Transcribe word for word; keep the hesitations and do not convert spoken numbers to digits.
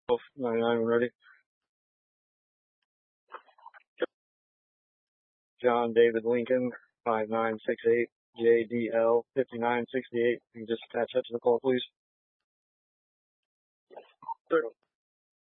ninety-nine when ready. John David Lincoln, five nine six eight, J D L fifty-nine sixty-eight. You can just attach that to the call, please.